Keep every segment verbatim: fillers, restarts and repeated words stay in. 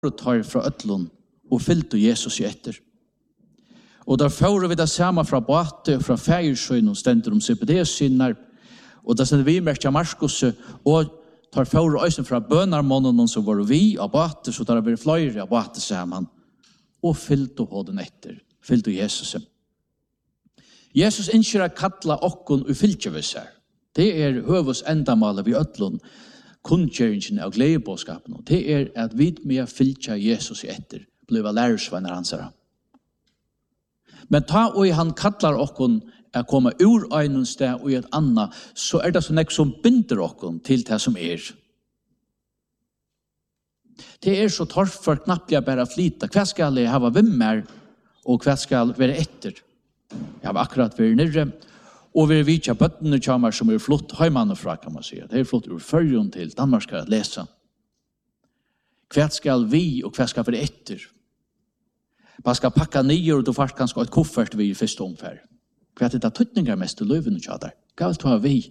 tar fra ötlun og fylltu Jesus i etter. Og der fører vi det samme fra Bate og fra Feiersøyn og stender om Zebedeus synner, og det sender vi merkt av Marskos og tar fører øysen fra bønarmånen som var vi av Bate, så tar vi flere av Bate sammen, og fylltu håden etter, fylltu Jesus. Jesus innskjer å kalla okkon og fylltjevisser. Det er høvus endamalet vi ötlun, kunnkjøringen av gledebåskapen. Det er at vi med fylltja Jesus i etter, bliva lærersvenner hansara. Men ta og han kallar okkon å komme ur øynens sted og i et annet, så er det så nek som binder okkon til det som er. Det er så torrt for knapt jeg bare flyta. Hva skal jeg hava vimmer, og hva skal være etter? Jeg har akkurat vært nere, og vi er vidtja bøttene kjammer som er flott heimann fra, kan man si. Det er flott ur førjon til Danmark skal lese. Hva skal vi, og hva skal være etter? Man skal pakka nye, og du først kan skal ha et koffert vi i første omfær. Hva er det tøtninger mest til løven og kjadar? Hva vil ta vi?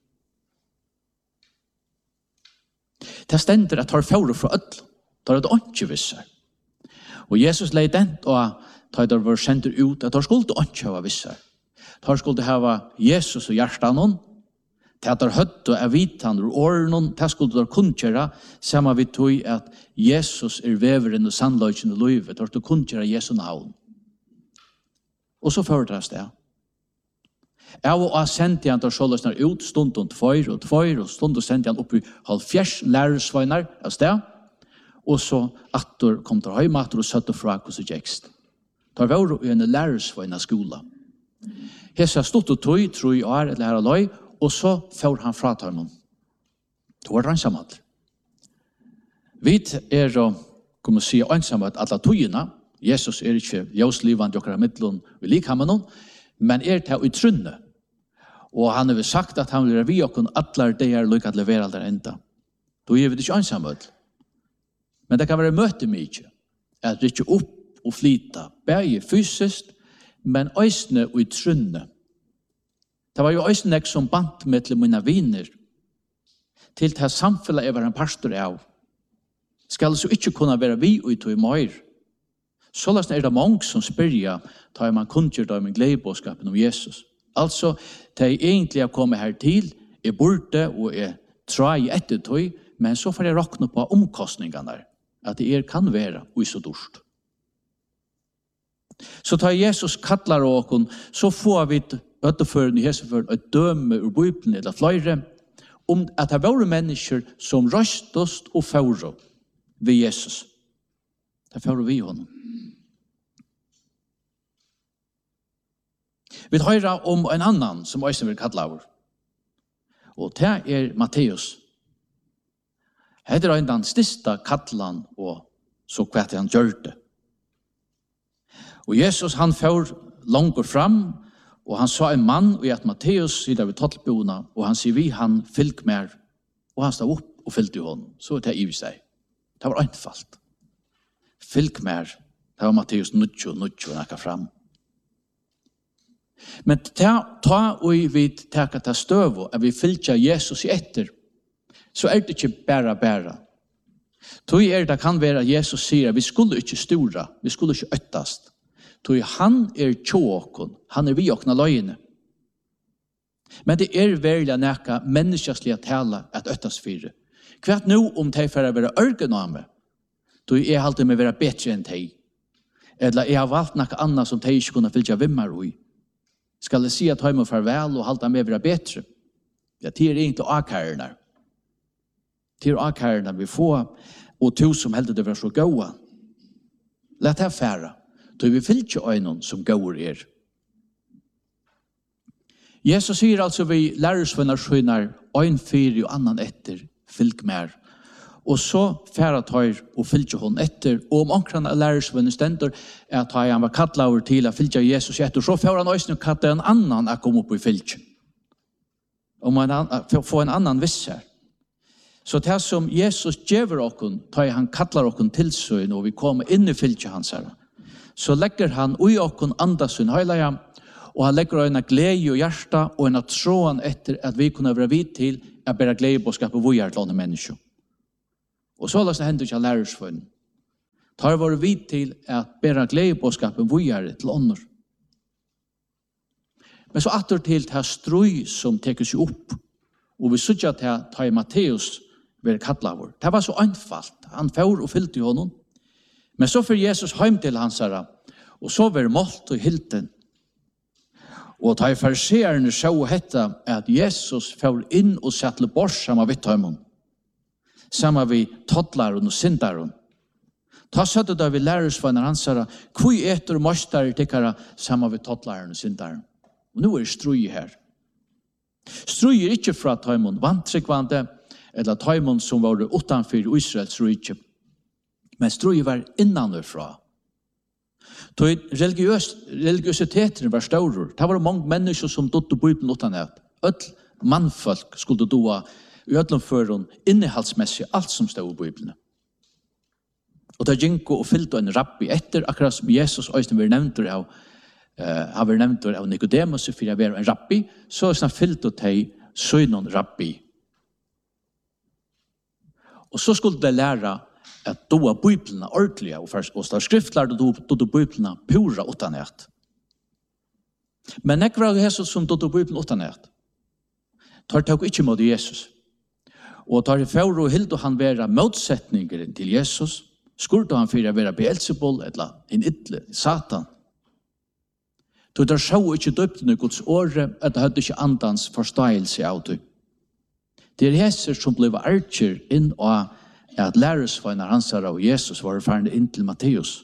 Det stender at tar fjore fra ødel. Det er det ikke visser. Og Jesus leid den, og tar det var sendt ut, at det skulle ikke ha visser. Det skulle ha Jesus og hjertan, det at det høtt og er vitan og åren, det skulle det kunnkjøre, sammen vi tog at Jesus er veveren og sannløyken og løyvet, det skulle kunnkjøre Jesu navn. Og så fører det. Jeg og sendte han til Sjåløsner ut, stunden tvøyr og tvøyr, og stunden sendte han opp i halvfjers lærersvøyner av sted, og så atter kom til høymater og søtte fra hvordan det gikst. Det var jo en lærersvøyner skola. Hesa stod og tog, tro i år, eller her og løy, og så får han fra honom. Det var ensamhet. Vi er, kan man si, ensamhet alle togene. Jesus er ikke ljøslivende og midtelen vi liker med noen, men er til å trunne. Og han har sagt at han vil være vi og alle det er lykke til å levere der enda. Da er vi ikke ensamhet. Men det kan være møte mye. At rykke opp og flyte, bare fysisk, men øysene og i trunne. Det var jo øysene jeg som bant med til mine viner, til det samfunnet jeg var en pastor av. Skal så ikke kunne være vi og i tog mer. Så er det mange som spør, tar man kunngjør med gledebåskapen om Jesus. Altså, det er egentlig å komme her til, er borte og er tra i ettertøy, men så får jeg råkne på omkostningene, at det er kan være og så dorst. Så tar Jesus kattlar åkon, så får vi øtterføren i Heseføren et døme ur Bibelen eller flere, om at det var mennesker som røstest og fører ved Jesus. Det fører vi honom. Vi hører om en annan som også vil kattla over. Og det er Matteus. Det er en den største kattlan og så kvart han gjør det. Og Jesus han får langt fram, og han sa en mann, og at Matteus sitter ved tottelboene, og han sier vi, han fylk mer, og han stod opp og fyllte i hånden. Så er det i seg. Det var einfalt. Fylk mer, det var Matteus nutjo, nutjo, nakka fram. Men ta, ta og vi taker til støv, at vi fylker Jesus i etter, så er det ikke bare, bare. Tog er det kan være at Jesus sier at vi skulle ikke stora, vi skulle ikke øttast. Tog han er tjåkon, han er vi åkna løgene. Men det er veldig nækka menneskeslige tala at øttast fire. Kvart nå om de for å være ørgename, tog er alltid med å være bedre enn de. Eller jeg har valgt noe annet som de ikke kunne fylle vimmer i. Skal jeg si at de må farvel og halte med å være bedre? Ja, det er egentlig akkærene. Det er akkærene vi får, og to som heldig det var så gode. La det fære. Så vi fyller ikke øynene som går er. Jesus sier altså vi lærersvenner skjønner øyn fire og annan etter, fylk mer. Og så færre tar og fyller hun etter. Og om omkring av lærersvenner stender er at han var kattlet over til å fylle Jesus etter. Så får han øyne kattet en annan å komme opp i fylke. Om han får en annan visser. Så det som Jesus gjør oss, tar han kattler oss til seg når vi kommer inn i fylke hans her. Så legger han ui okkon andas sin heilige, og han legger en glede og hjärta og en tråden etter at vi kunne være vidt til å bære glede på skapet hvor hjertelånde mennesker. Og så la seg hendt ikke lærersfunn. tar vår vid til at bæra gledebåskapen vujare til ånder. Men så atter til til strøy som teker seg opp, og vi sutja til ta i Matteus være kattlavur. Det var så einfalt. Han får og fyllte i honom. Men så får Jesus heim til hans herra, og så var målt og hilten. Og ta i fariseerne så hetta at Jesus får inn og settle bort sammen vidt heimon. Sammen vi toddlaren og syndaren. Ta søtte da vi lærersvannar hans herra, kui etter og mostar tikkara sammen vi toddlaren og syndaren. Og nå er det strøy her. Strøy er ikke fra taimon vantrykkvande, eller taimon som var utanför Israels rike. Men strøy var innanfra. Då religiøs, religiøsiteten var større. Det var mange mennesker som døtte Bibelen utan at. Öll mannfolk skulle doa i öllum føren innehaldsmessig alt som stod i Bibelen. Og det gikk og fylte en rabbi etter, akkurat som Jesus også var nevnt av Uh, har vi nevnt av Nicodemus for å være en rabbi, så er det fyllt å ta sønnen rabbi. Og så skulle de lære at doa Bibelene ordentlige, og, og stå skriftlærde doa Bibelene pura utanhet. Men nek var det Jesus som doa Bibelen utanhet. Tar tog ikke mot Jesus. Og tar i fjord og hild han være motsetninger til Jesus, skurte han for å være Beelzebul, eller en ytle, Satan. Du der så ikke døpt i Guds åre, at det hadde ikke andans forståelse av det. Det er Jesus som ble archer inn og at læresvannar hans og Jesus var ferdig inn til Matteus.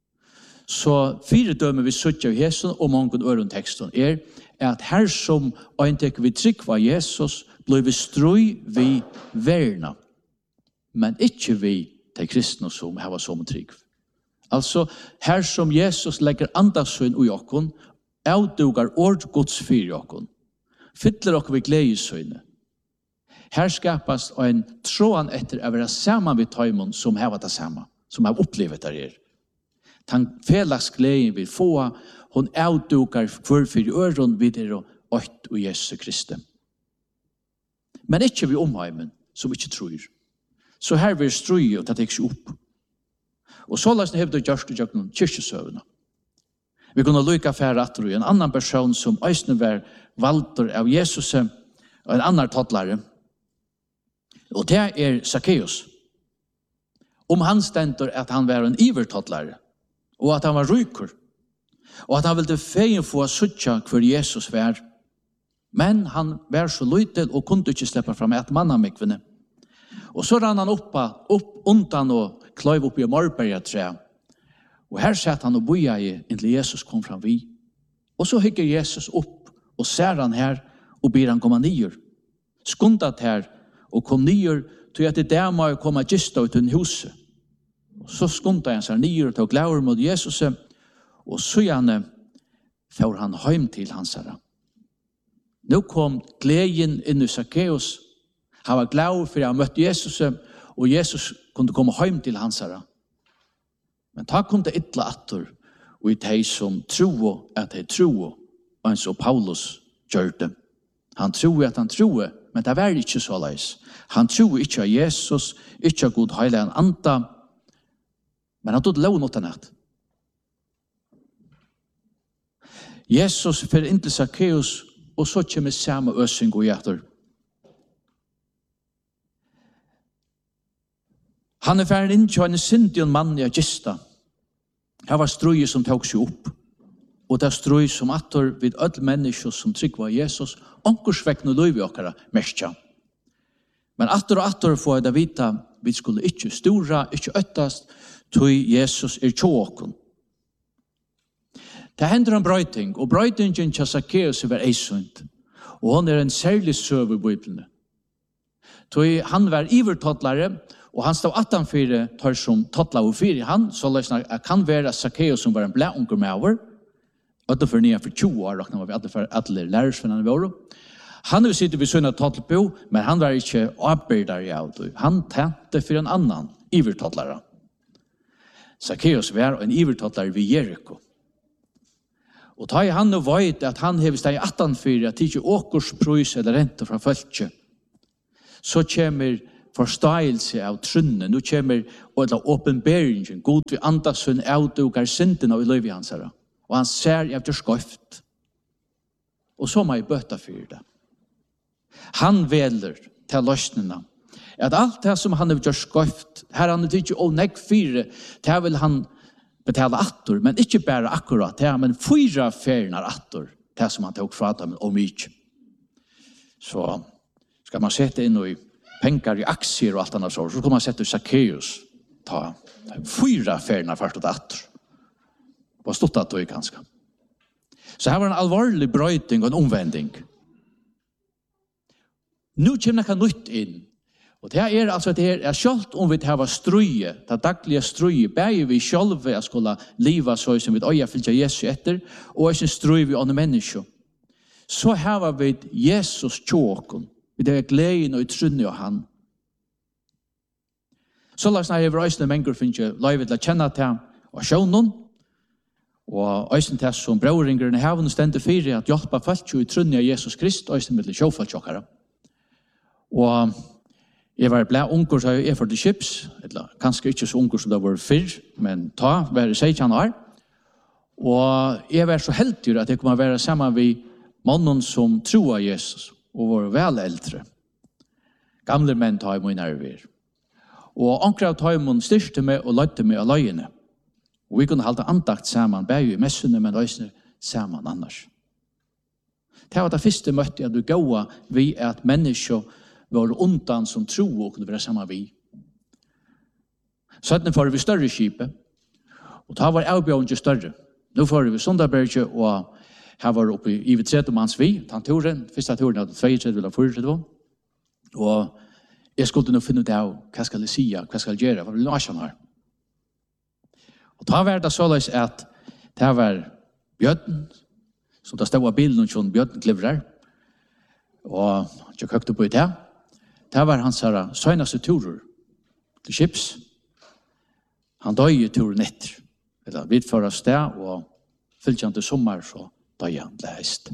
Så fire dømer vi søtter av Jesus og mange øren teksten er at her som øyntek vi trygg var Jesus, ble vi strøy vi verna, men ikke vi til kristne som har som trygg. Altså, her som Jesus legger andasøyn i okken, avdugar ord Guds fyr i okken, fyller okker vi gledesøyne. Her skapas en tråan etter å være sammen med taimon som har det samme, som har opplevet det her. Den felags gleden vi får, hun avdugar hver fyr i øren videre og ått og Jesus Kristi. Men ikke vi omheimen, som ikke tror. Så her vil strøye og det tek seg opp. Og så løsne hevde gjørst og gjørst kyrkjesøvene. Vi kunne lykke færre atter en annan person som øysene var valgter av Jesus og en annan tottlare. Og det er Zacchaeus. Om han stender at han var en ivertottlare, og at han var ryker, og at han ville feien få suttja hver Jesus var. Men han var så lytel og kunne ikke slippe fram et mannamikvene. Og så rann han oppa, opp undan og kløyv opp i morbergetræet. Og her satt han og boja i inntil Jesus kom fram vi. Og så hykker Jesus opp og ser han her og ber han komme nyer. Skundat her og kom nyer til at det der må komme gista ut i huset. Og så skundat han seg nyer og tog glaur mot Jesus og så gjerne får han heim til hans herre. Nå kom gleden inn i Zacchaeus. Han var glad for å ha møtt Jesus og Jesus kunne komme heim til hans herre. Men ta kom det ytla atter, og i de som tro at de tro, og en så Paulus gjør det. Han tror at han tror, men det var ikke så leis. Han tror ikke av Jesus, ikke av god heilig en anta, men han tog lov noe annet. Jesus fyrir inn til Zacchaeus, og så kommer samme øsing og hjerter. Han er ferdig inn til en syndig mann i Agista. Her var strøye som tok seg opp. Og det er strøye som atter vid alle mennesker som trygg var Jesus, ankersvekkende løy vi okkara mestja. Men atter og atter får jeg da vite, vi skulle ikke stora, ikke øttast, tog Jesus er tjåken. Det hender en brøyting, og brøytingen til Zacchaeus var eisund. Og han er en særlig søv i Bibelen. Tog han var ivertottlare, og han stod attanfyre tar som tottla og fyre han, så løsner jeg kan være Zacchaeus som var en blå unger med over, og for nye for tjue år, råkner vi for alle lærersvennerne vi var. Han vil sitte ved sønne tottelbo, men han var ikke arbeidere i auto. Han tente for en annan ivertottlare. Zacchaeus var en ivertottlare ved Jericho. Og ta i han og vet at han hever steg attanfyre at ikke åkersprøys eller rente fra følge. Så kommer forståelse av trunne. Nu kommer og åpenberingen. God vi andas hun avdugar synden av i livet hans herre. Og han ser jeg til skøft. Og så må jeg bøta for det. Han veler til løsningene. At alt det som han har gjort skøft, her han er ikke å negg fire, det vil han betale attor, men ikke bare akkurat det, men fyra ferner attor, det som han tok fra dem og mye. Så skal man sette inn i pengar i aktier og alt annet så, så skal man sette Zacchaeus, ta fyra ferner først og attor. Og stått at det ganske. Så her var en alvorlig brøyting og en omvending. Nu kommer det nytt inn. Og det er altså det er selv om vi har strøye, det daglige strøye, bare vi selv at skulle leve så som vi øye fylke Jesus etter, og ikke strøye vi andre mennesker. Så har vi Jesus tjåken, vi det er gleden og trunnet av han. Så la oss når jeg var øyne mennesker finner løyve til å kjenne til og sjånen, og øyne til som brøringerne har og stendet fire at hjelpe folk i trunnet av Jesus Krist, øyne med sjåfolk tjåkere. Og jeg var blei unger, så jeg er for det kips, eller kanskje ikke så unger som det var før, men ta, være sekjan år. Og jeg var så heldig at jeg kunne være sammen med mannen som tror av Jesus, og var vel eldre. Gamle menn tar jeg mye nerver. Og ankre av tar jeg mye styrte meg og løyte meg av løyene. Og vi kunne halte andakt sammen, bare i messene, men også sammen annars. Det var det første møtte jeg du gav vi at mennesker var undan som tro og kunne være sammen vi. Sånn får vi større skipet, og da var avbjørende større. Nå får vi Sundaberget, og her var oppe i Ivitsetomans vi, den turen, første turen hadde trettitre eller fyrtitre. Og jeg skulle nå finne ut av hva skal jeg si, hva skal jeg gjøre, hva vil jeg her. Og da var det så løs at det var Bjørn, som da stod av bilen og sånn Bjørn klivrer, og jeg køkte på i det. Det var hans her søgnaste turer til Kips. Han døg i turen etter. Eller vidfører sted, og fylte han til sommer, så døg han lest.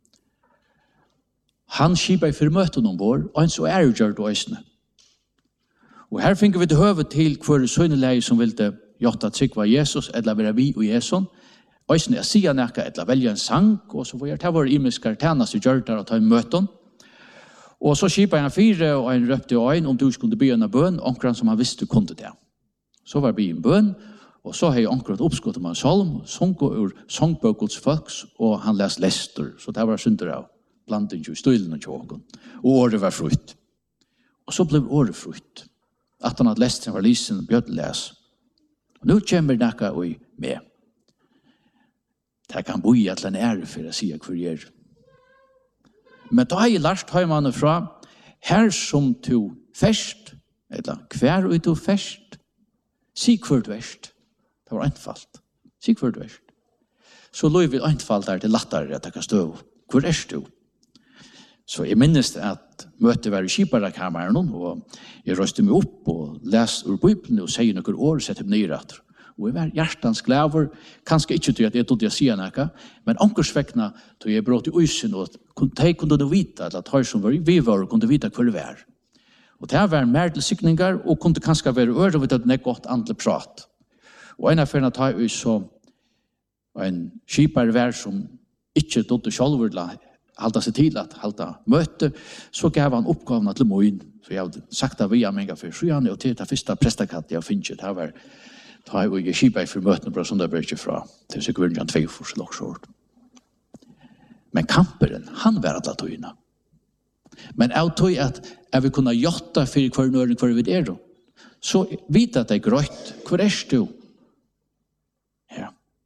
Han skipet for møten om vår, og han så er jo gjør det øsene. Og her finner vi til høve til hver søgneleie som ville gjøre at sikva Jesus, eller være vi og Jesus. Øsene er sier nekka, eller velge en sang, og så får jeg ta vår imiske tjeneste gjør det og ta en møten. Og så skipet han fire, og han røpte øyn om du skulle be en bøn, omkring som han visste kunne det. Så var det en bøn, og så har jeg omkring oppskott om en salm, sunket ur sangbøkets folks, og han les lester, så det var synder av blant i stilen og tjåken. Og året var frutt. Og så ble året frutt. At han hadde lest, var lysen og bjød les. Og nå kommer nekka og med. Det kan bo i at han er for å si hva jeg gjør. Men da har jeg lært høymannen fra, her som to fest, eller hver og to fest, si hver verst. Det var enfalt. Si hver verst. Så lå vi enfalt der til lattere at jeg kan stå. Hvor er du? Så jeg minnes at møtet var i Kiparakammeren, og jeg røste meg opp og leste ur Bibelen og sier noen år og sette meg nye retter. Og jeg var hjertens glæver, kanskje ikke til at jeg trodde jeg sier noe, men ankersvekkene til jeg brått i øysen, og de kunne du vite, eller at de som var vi var, kunne vite hvor det var. Og det var mer til sikninger, og kunne kanskje være øre, og det er godt andre prat. Og en av ferne tar jeg så en skipare vær som ikke trodde selv til å halte seg til at halte møte, så gav han oppgavene til Moin. Så jeg hadde sagt det via meg for sju år, og til det første prestakatt jeg finner, det var ta og jeg skipet for møtene på Sundaberget fra til Sigurdsson två fors loksord. Men kamperen, han var alle tøyene. Men jeg tøy at jeg vil kunne gjøre for hver nøren hver vi er, så vet at det er grøtt. Hvor er du? Ja.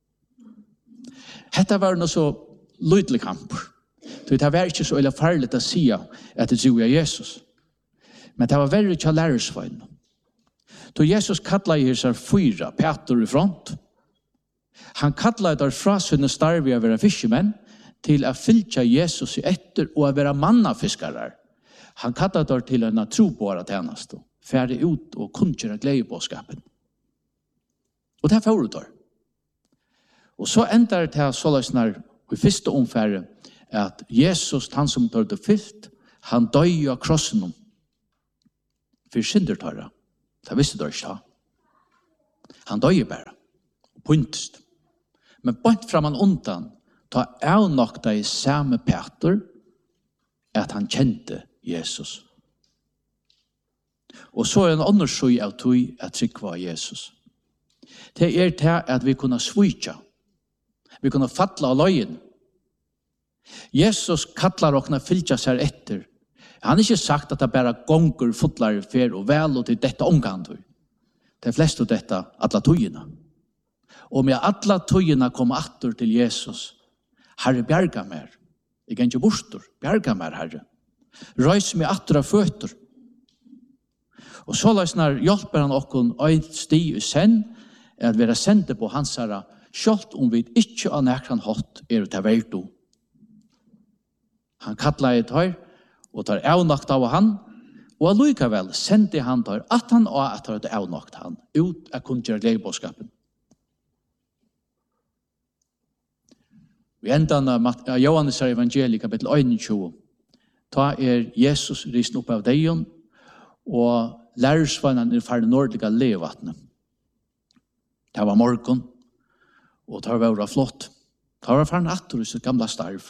Dette var noe så lydelig kamp. Det var ikke så farlig å si at det er Jesus. Men det var veldig ikke lærersvøyne. Så Jesus kallar i seg fyra, Peter i front. Han kallar der fra sinne starve å være fiskemenn til å fylke Jesus i etter og å være mannafiskere. Han kallar der til en trobare tjeneste, ferdig ut og kunngjøre gledebåskapen. Og det er for der. Og så ender det til så løsner i første omfære at Jesus, han som tar det fyllt, han døg av krossen om. för synder tørra. Det visste du ikke. Han døde bare. Puntest. Men bort fram han undan, ta avnokta i samme Peter, at han kjente Jesus. Og så er en annen søy av tog at trykva Jesus. Det er til at vi kunne svitja. Vi kunne fatla av løyen. Jesus kallar okna fylja seg etter. Han har ikke sagt at det bare gonger fotlar fer og vel og til dette omgående. Det er flest av dette alla togene. Og med alla togene kom atter til Jesus. Herre, bjerga mer. Jeg kan ikke borster. Bjerga mer, Herre. Røys med atter av føtter. Og så løsner hjelper han okkon ein sti i sen, at vi er sendte på hans herre, selv om vi ikke av nekran hatt er ut av verdo. Han kattla i tar, og tar avnakt av han, og allikevel sendte han tar at han og at han har avnakt han, ut av kunngjør gledebåskapen. Vi endan av Johannes evangeliet kapittel tjueen, ta er Jesus risen opp av deion, og lærersvannan er ferdig nordliga levattnet. Det var morgon, og det var flott. Det var ferdig atter i sitt gamla starv.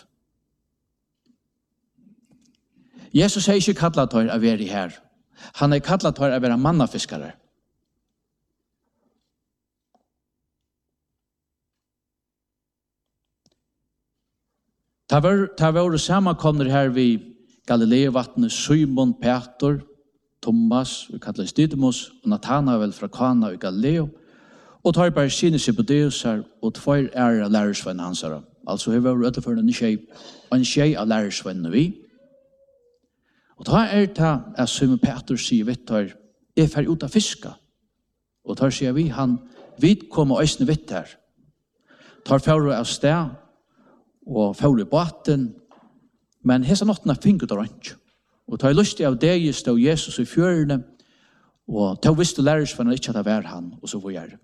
Jesus har ikke kallat til å være her. Han har kallat til å være mannafiskare. Det var, det var sammenkomner her ved Galileavattnet, Simon, Peter, Thomas, vi kallar Didymus, og Nathanael fra Kana i Galileo, og tar bare sine Zebedeus her, og tvær er lærersvenn hans her. Altså, her var det for en skjei, en skjei av lærersvennene vi. Og da er det at Simon Peter sier, vet du, jeg fer ut av fiska. Og da sier vi, han vidt kommer øsne vitt her. Tar fjord av sted, og fjord i båten, men hesa nottene finket av ransk. Og ta i lustig av deg stod Jesus i fjørene, og ta visste lærersvenner ikke at det var han, og så var jeg.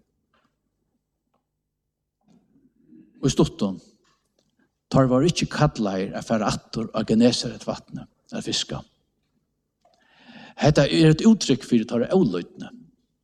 Og i stutton, tar var ikke kattleir af færre attor av Genesaret vattnet, av fiska. Hetta er et uttrykk for tar avløytene.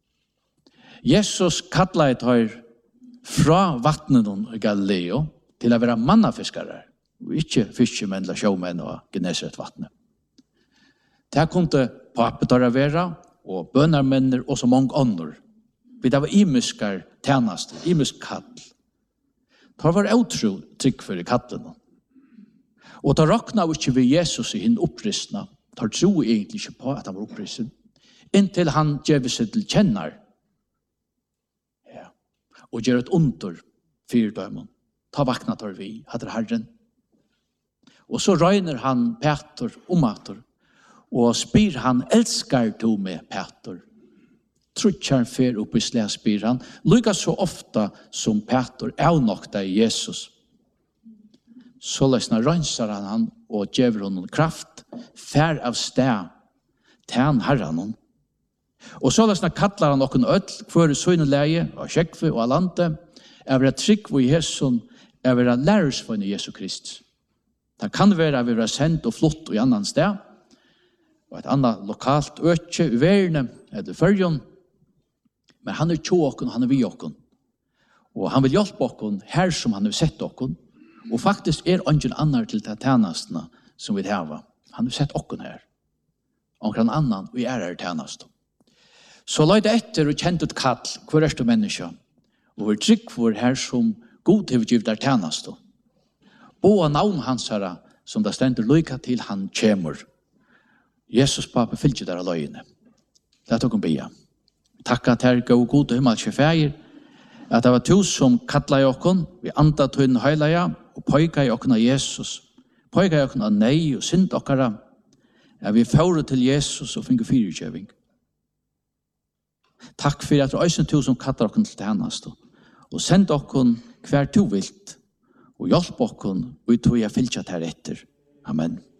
Jesus kattleir tar fra vattnet i Galileo til å være mannafiskare, og ikke fiskemenn eller sjåmenn av Genesaret vattnet. Det kunne papetar være, og bønarmenner, og så mange andre. Vi det var imiskar tjeneste, imisk kall. Det var utro trygg for i kattene. Og det rakna ikke ved Jesus i henne oppristene. Det tro egentlig ikke på at han var oppristen. Inntil han gjør seg til kjenner. Ja. Og gjør et under fire dømen. Ta vakna tar vi, hadde Herren. Og så røyner han Peter om atter. Og spyr han, elskar du med Peter? Trutjar fer opp i slæ spyr han, lykka så ofta som Peter avnokta i Jesus. Så lesna rønsar han han og gjever honom kraft, fær av sted, til han herran. Og så lesna kallar han okken øll, for søyne leie, og kjekve og alante, er vera trygg i Jesus, er vera lærersvann i Jesus Krist. Det kan være at vi er sendt og flott i annan sted, og et annet lokalt økje i verden, eller førjon. Men han er tjå okken, han er vi okken. Og han vil hjelpe okken her som han har sett okken. Og faktisk er ingen annar til de tjenestene som vi har. Han har sett okken her. Og en annan, vi er her tjeneste. Så la det etter og kjent et kall, hver er det menneske. Og vi trygg for her som god til å gjøre der tjeneste. Og navn hans her, som det stender lykka til han kommer. Jesus pappa fylgje der aløyene. Det er tog om bia. Takk at her gav god og himmelske feir, at det var to som kattla i okken, vi anda tøyden høyleia, og pøyga i okken av Jesus, pøyga i okken av nei og synd okkara, at vi fører til Jesus og finner fyrirkjøving. Takk for at det er også to som kattla okken til tjenest, og send okken hver to vilt, og hjelp okken, og vi tog jeg fylgje der etter. Amen.